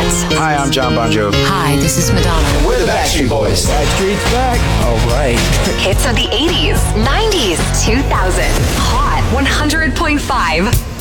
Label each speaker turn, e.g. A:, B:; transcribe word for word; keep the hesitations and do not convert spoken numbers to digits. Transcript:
A: hits.
B: Hi, I'm John Bon Jovi.
A: Hi, this is Madonna.
C: We're the Backstreet Boys.
D: Backstreet's back. All right.
A: Hits of the eighties, nineties, two thousand. Hot one hundred point five.